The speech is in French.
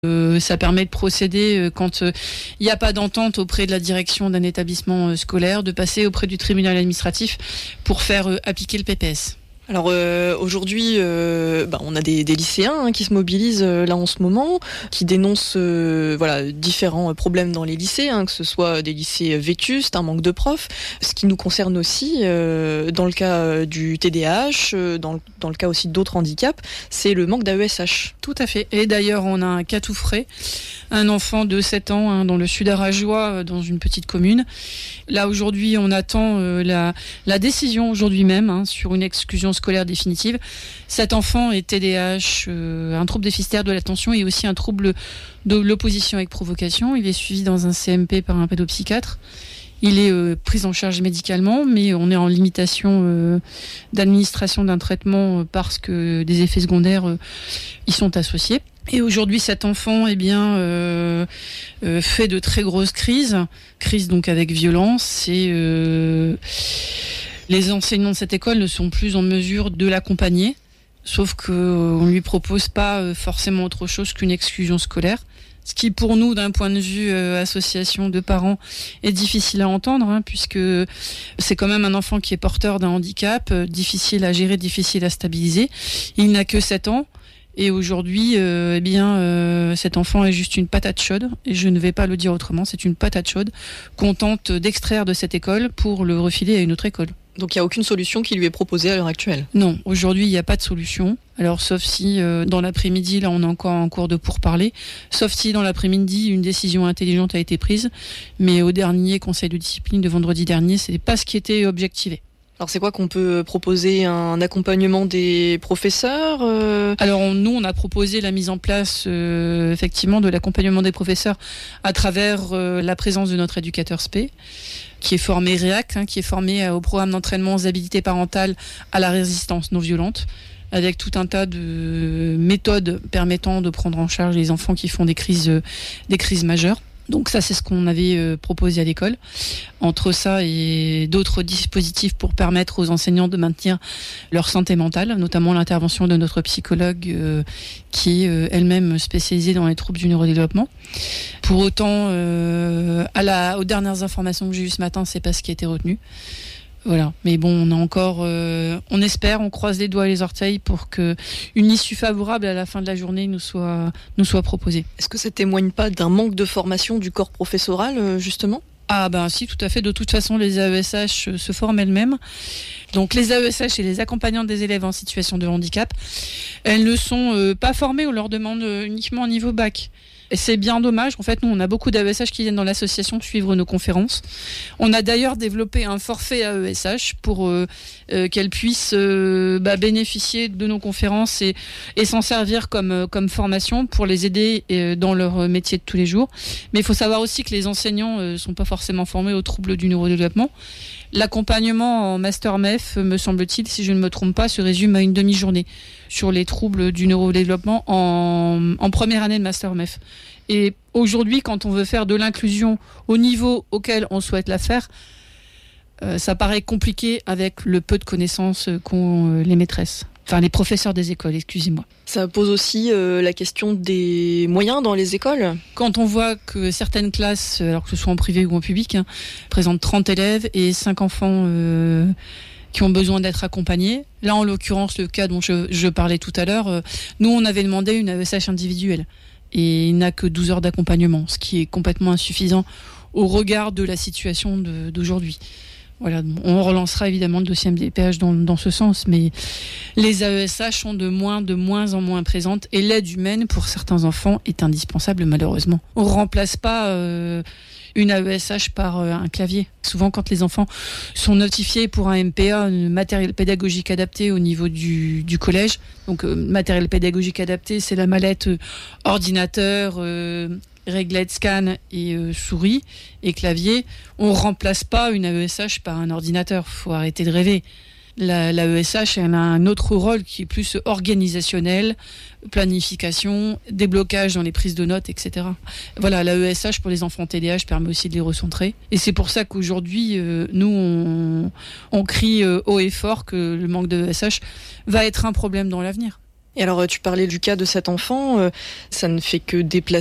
Ça permet de procéder quand il n'y a pas d'entente auprès de la direction d'un établissement scolaire, de passer auprès du tribunal administratif pour faire appliquer le PPS. Alors aujourd'hui, on a des lycéens qui se mobilisent là en ce moment, qui dénoncent différents problèmes dans les lycées, que ce soit des lycées vétustes, un manque de profs. Ce qui nous concerne aussi, dans le cas du TDAH, dans le cas aussi d'autres handicaps, c'est le manque d'AESH. Tout à fait. Et d'ailleurs, on a un cas tout frais, un enfant de 7 ans dans le sud arageois, dans une petite commune. Là aujourd'hui, on attend la décision aujourd'hui même sur une exclusion scolaire définitive. Cet enfant est TDAH, un trouble déficitaire de l'attention et aussi un trouble de l'opposition avec provocation. Il est suivi dans un CMP par un pédopsychiatre. Il est pris en charge médicalement, mais on est en limitation d'administration d'un traitement parce que des effets secondaires y sont associés. Et aujourd'hui, cet enfant fait de très grosses crises donc avec violence. Et les enseignants de cette école ne sont plus en mesure de l'accompagner, sauf qu'on ne lui propose pas forcément autre chose qu'une exclusion scolaire. Ce qui, pour nous, d'un point de vue association de parents, est difficile à entendre, puisque c'est quand même un enfant qui est porteur d'un handicap, difficile à gérer, difficile à stabiliser. Il n'a que 7 ans. Et aujourd'hui, cet enfant est juste une patate chaude, et je ne vais pas le dire autrement, c'est une patate chaude qu'on tente d'extraire de cette école pour le refiler à une autre école. Donc il n'y a aucune solution qui lui est proposée à l'heure actuelle? Non, aujourd'hui il n'y a pas de solution. Alors sauf si dans l'après-midi, là on est encore en cours de pourparlers, sauf si dans l'après-midi une décision intelligente a été prise, mais au dernier conseil de discipline de vendredi dernier, c'est pas ce qui était objectivé. Alors c'est quoi qu'on peut proposer? Un accompagnement des professeurs Alors nous, on a proposé la mise en place effectivement de l'accompagnement des professeurs à travers la présence de notre éducateur SP, qui est formé REACT, qui est formé au programme d'entraînement aux habilités parentales à la résistance non violente, avec tout un tas de méthodes permettant de prendre en charge les enfants qui font des crises majeures. Donc ça, c'est ce qu'on avait proposé à l'école. Entre ça et d'autres dispositifs pour permettre aux enseignants de maintenir leur santé mentale, notamment l'intervention de notre psychologue qui est elle-même spécialisée dans les troubles du neurodéveloppement. Pour autant, aux dernières informations que j'ai eues ce matin, c'est pas ce qui a été retenu. Voilà, mais bon, on a encore, on espère, on croise les doigts et les orteils pour que une issue favorable à la fin de la journée nous soit proposée. Est-ce que ça témoigne pas d'un manque de formation du corps professoral, justement ? Ah ben si, tout à fait. De toute façon, les AESH se forment elles-mêmes. Donc les AESH et les accompagnantes des élèves en situation de handicap, elles ne sont pas formées, on leur demande uniquement un niveau bac. Et c'est bien dommage. En fait, nous, on a beaucoup d'AESH qui viennent dans l'association suivre nos conférences. On a d'ailleurs développé un forfait AESH pour qu'elles puissent bénéficier de nos conférences et s'en servir comme formation pour les aider dans leur métier de tous les jours. Mais il faut savoir aussi que les enseignants sont pas forcément formés aux troubles du neurodéveloppement. L'accompagnement en Master MEF, me semble-t-il, si je ne me trompe pas, se résume à une demi-journée sur les troubles du neurodéveloppement en première année de Master MEF. Et aujourd'hui, quand on veut faire de l'inclusion au niveau auquel on souhaite la faire, ça paraît compliqué avec le peu de connaissances qu'ont les maîtresses. Enfin, les professeurs des écoles, excusez-moi. Ça pose aussi la question des moyens dans les écoles. Quand on voit que certaines classes, alors que ce soit en privé ou en public, présentent 30 élèves et 5 enfants qui ont besoin d'être accompagnés. Là, en l'occurrence, le cas dont je parlais tout à l'heure, nous, on avait demandé une AESH individuelle. Et il n'a que 12 heures d'accompagnement, ce qui est complètement insuffisant au regard de la situation d'aujourd'hui. Voilà, on relancera évidemment le dossier MDPH dans ce sens, mais les AESH sont de moins en moins présentes et l'aide humaine pour certains enfants est indispensable malheureusement. On ne remplace pas une AESH par un clavier. Souvent quand les enfants sont notifiés pour un MPA, un matériel pédagogique adapté au niveau du collège, donc matériel pédagogique adapté, c'est la mallette ordinateur, réglette, scan et souris et clavier. On remplace pas une AESH par un ordinateur. Faut arrêter de rêver. L'AESH, elle a un autre rôle qui est plus organisationnel, planification, déblocage dans les prises de notes, etc. Voilà, l'AESH pour les enfants TDAH permet aussi de les recentrer. Et c'est pour ça qu'aujourd'hui, nous, on crie haut et fort que le manque d'AESH va être un problème dans l'avenir. Et alors, tu parlais du cas de cet enfant, ça ne fait que déplacer